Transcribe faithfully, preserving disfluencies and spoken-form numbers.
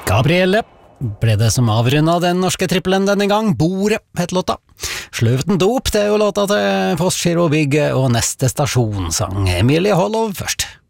Gabrielle ble det som avrundet den norske trippelen denne gang. Bordet het låta. Sløveten dop, det er jo låta til Postgirobygget, og Neste stasjon sang Emilie Hollov først.